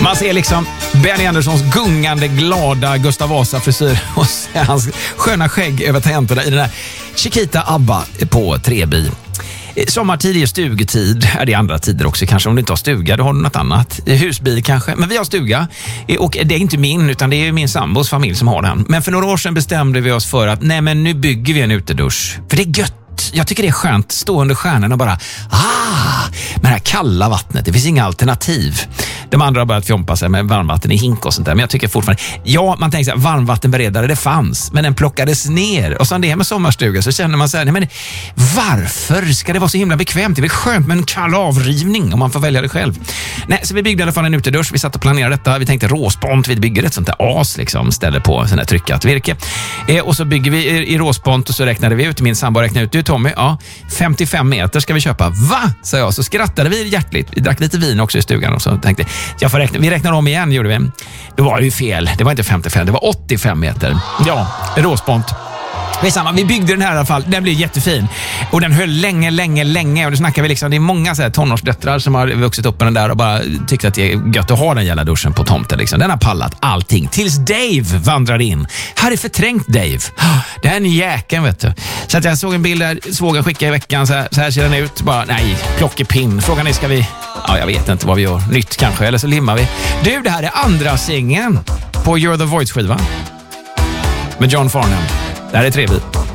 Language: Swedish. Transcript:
Man ser liksom Benny Anderssons gungande, glada Gustav Vasa-frisyr och hans sköna skägg över tangenterna i den här Chiquita ABBA på Treby. Sommartid är stugetid. Det är andra tider också. Kanske om du inte har stuga, då har du något annat. Husbil kanske. Men vi har stuga. Och det är inte min, utan det är min sambos familj som har den. Men för några år sedan bestämde vi oss för att nej, men nu bygger vi en utedusch. För det är gött. Jag tycker det är skönt. Stå under stjärnorna och bara med det här kalla vattnet. Det finns inga alternativ. De andra har börjat fjompa sig med varmvatten i hink och sånt där. Men jag tycker fortfarande, man tänker så här, varmvattenberedare det fanns, men den plockades ner. Och så det med sommarstuga så känner man så här, nej men varför ska det vara så himla bekvämt? Det är väl skönt med en kall avrivning om man får välja det själv. Nej, så vi byggde i alla fall en utedusch. Vi satt och planerade detta. Vi tänkte råspont, vi bygger ett sånt där as liksom, ställer på sån här tryckat virke. Och så bygger vi i råspont och så räknade vi ut, min sambo räknade ut, du Tommy, 55 meter ska vi köpa. Va? Sa jag, så skrattade vi hjärtligt. Vi drack lite vin också i stugan och så tänkte vi räknar om igen, gjorde vi. Då var det ju fel. Det var inte 55, det var 85 meter. Ja, råspont. Vi byggde den här i alla fall. Den blev jättefin. Och den höll länge. Och då snackar vi liksom, det är många så här tonårsdöttrar som har vuxit upp med den där och bara tyckt att det är gött att ha den jävla duschen på tomten. Liksom. Den har pallat allting. Tills Dave vandrade in. Här är förträngt Dave. Det här är en jäkeln, vet du. Så att jag såg en bild där svågen skickade i veckan. Så här ser den ut. Bara, nej, plockepinn. Frågan är, ska vi... Ja, jag vet inte vad vi gör. Nytt kanske, eller så limmar vi. Du, det här är andra singeln på You're the Voice-skivan. Med John Farnham. Det här är trevligt.